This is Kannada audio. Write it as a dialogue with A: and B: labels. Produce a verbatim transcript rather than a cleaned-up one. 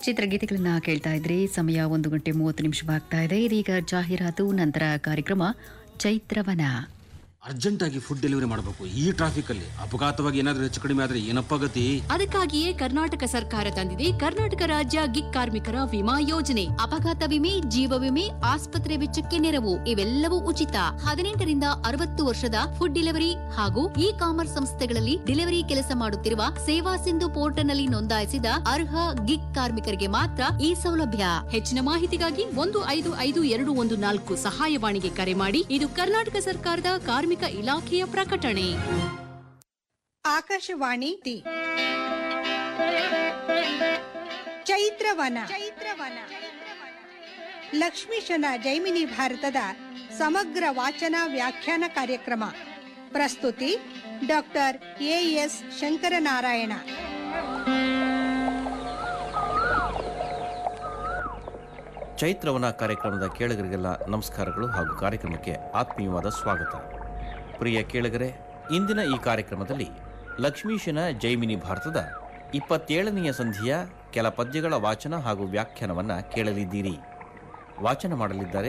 A: ಚಿತ್ರಗೀತೆಗಳನ್ನ ಕೇಳ್ತಾ ಇದ್ರಿ. ಸಮಯ ಒಂದು ಗಂಟೆ ಮೂವತ್ತು ನಿಮಿಷವಾಗ್ತಾ ಇದೆ. ಇದೀಗ ಜಾಹೀರಾತು, ನಂತರ ಕಾರ್ಯಕ್ರಮ ಚೈತ್ರವನ.
B: ಅರ್ಜೆಂಟ್ ಆಗಿ ಫುಡ್ ಡೆಲಿವರಿ ಮಾಡಬೇಕು. ಈ ಟ್ರಾಫಿಕ್ ಅಲ್ಲಿ ಅಪಘಾತವಾಗಿ ಏನಾದ್ರೂ ಹೆಚ್ಚು ಕಡಿಮೆ ಆದ್ರೆ ಏನಪ್ಪ ಗತಿ?
C: ಅದಕ್ಕಾಗಿಯೇ ಕರ್ನಾಟಕ ಸರ್ಕಾರ ತಂದಿದೆ ಕರ್ನಾಟಕ ರಾಜ್ಯ ಗಿಗ್ ಕಾರ್ಮಿಕರ ವಿಮಾ ಯೋಜನೆ. ಅಪಘಾತ ವಿಮೆ, ಜೀವ ವಿಮೆ, ಆಸ್ಪತ್ರೆ ವೆಚ್ಚಕ್ಕೆ ನೆರವು ಇವೆಲ್ಲವೂ ಉಚಿತ. ಹದಿನೆಂಟರಿಂದ ಅರವತ್ತು ವರ್ಷದ ಫುಡ್ ಡೆಲಿವರಿ ಹಾಗೂ ಇ ಕಾಮರ್ಸ್ ಸಂಸ್ಥೆಗಳಲ್ಲಿ ಡೆಲಿವರಿ ಕೆಲಸ ಮಾಡುತ್ತಿರುವ ಸೇವಾ ಸಿಂಧು ಪೋರ್ಟಲ್ನಲ್ಲಿ ನೋಂದಾಯಿಸಿದ ಅರ್ಹ ಗಿಗ್ ಕಾರ್ಮಿಕರಿಗೆ ಮಾತ್ರ ಈ ಸೌಲಭ್ಯ. ಹೆಚ್ಚಿನ ಮಾಹಿತಿಗಾಗಿ ಒಂದು ಐದು ಐದು ಎರಡು ಒಂದು ನಾಲ್ಕು ಸಹಾಯವಾಣಿಗೆ ಕರೆ ಮಾಡಿ. ಇದು ಕರ್ನಾಟಕ ಸರ್ಕಾರದ ಕಾರ್ಮಿಕ ಇಲಾಖೆಯ ಪ್ರಕಟಣೆ.
D: ಆಕಾಶವಾಣಿ ಚೈತ್ರವನ. ಚೈತ್ರವನ ಲಕ್ಷ್ಮೀಶನ ಜೈಮಿನಿ ಭಾರತದ ಸಮಗ್ರ ವಾಚನ ವ್ಯಾಖ್ಯಾನ ಕಾರ್ಯಕ್ರಮ. ಪ್ರಸ್ತುತಿ ಡಾಕ್ಟರ್ ಎ ಎಸ್ ಶಂಕರನಾರಾಯಣ.
E: ಚೈತ್ರವನ ಕಾರ್ಯಕ್ರಮದ ಕೇಳುಗರಿಗೆಲ್ಲ ನಮಸ್ಕಾರಗಳು ಹಾಗೂ ಕಾರ್ಯಕ್ರಮಕ್ಕೆ ಆತ್ಮೀಯವಾದ ಸ್ವಾಗತ. ಪ್ರಿಯ ಕೇಳುಗರೆ, ಇಂದಿನ ಈ ಕಾರ್ಯಕ್ರಮದಲ್ಲಿ ಲಕ್ಷ್ಮೀಶನ ಜೈಮಿನಿ ಭಾರತದ ಇಪ್ಪತ್ತೇಳನೆಯ ಸಂಧಿಯ ಕೆಲ ಪದ್ಯಗಳ ವಾಚನ ಹಾಗೂ ವ್ಯಾಖ್ಯಾನವನ್ನು ಕೇಳಲಿದ್ದೀರಿ. ವಾಚನ ಮಾಡಲಿದ್ದಾರೆ